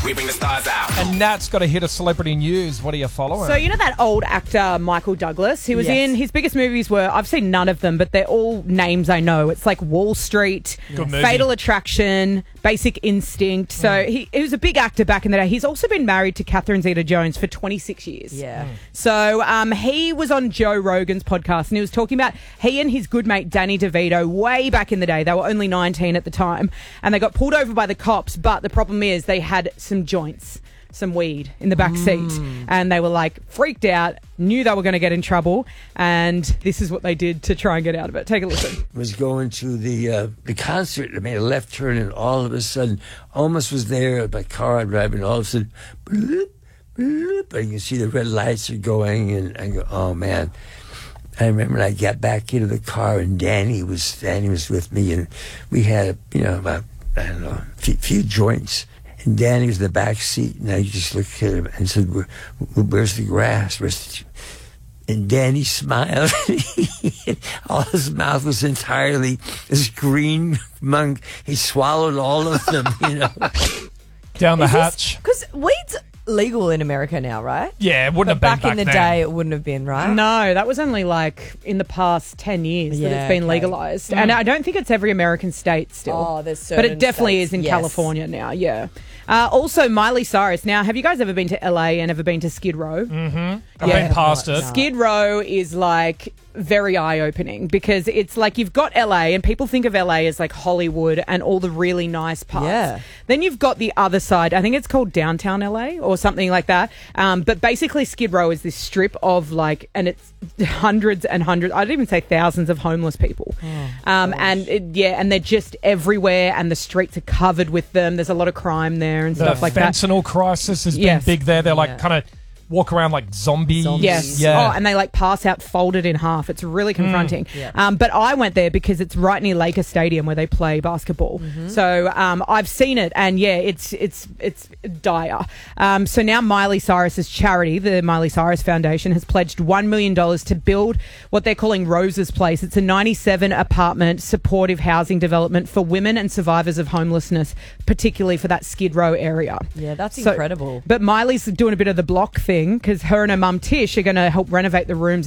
we bring the stars out. And Nat's got a hit of celebrity news. What are you following? So, you know that old actor, Michael Douglas? He was in, his biggest movies were, I've seen none of them, but they're all names I know. It's like Wall Street, Fatal Attraction, Basic Instinct. So, he was a big actor back in the day. He's also been married to Catherine Zeta-Jones for 26 years. Yeah. So, he was on Joe Rogan's podcast and he was talking about he and his good mate Danny DeVito way back in the day. They were only 19 at the time and they got pulled over by the cops, but the problem is they had some joints, some weed in the back seat, and they were like freaked out, knew they were going to get in trouble, and this is what they did to try and get out of it. Take a listen. Was going to the concert. I made a left turn, and all of a sudden, almost was there. My car driving, all of a sudden, bloop, bloop, and you can see the red lights are going, and I go, oh man. I remember when I got back into the car, and Danny was with me, and we had about a few joints. And Danny was in the back seat, and I just looked at him and said, where's the grass? And Danny smiled. All his mouth was entirely this green monk. He swallowed all of them, Down the hatch. Because weed's legal in America now, right? Yeah, it wouldn't But have been back in the then. day, it wouldn't have been, right? No, that was only like in the past 10 years that it's been legalised. And I don't think it's every American state still. Oh, there's But certain it definitely states, is in yes. California now, yeah. Also, Miley Cyrus. Now, have you guys ever been to LA and ever been to Skid Row? I've been past it. Skid Row is like very eye-opening because it's like you've got LA and people think of LA as like Hollywood and all the really nice parts. Yeah. Then you've got the other side. I think it's called downtown LA or something like that. But basically Skid Row is this strip of like, and it's hundreds and hundreds, I'd even say thousands of homeless people. And they're just everywhere and the streets are covered with them. There's a lot of crime there and stuff like that. The fentanyl crisis has been big there. They're like kind of walk around like zombies. Yes. Yeah. Oh, and they like pass out folded in half. It's really confronting. But I went there because it's right near Lakers Stadium where they play basketball. So I've seen it, and it's dire. So now Miley Cyrus's charity, the Miley Cyrus Foundation, has pledged $1 million to build what they're calling Rose's Place. It's a 97 apartment supportive housing development for women and survivors of homelessness, particularly for that Skid Row area. Yeah, that's incredible. But Miley's doing a bit of the block thing because her and her mum Tish are going to help renovate the rooms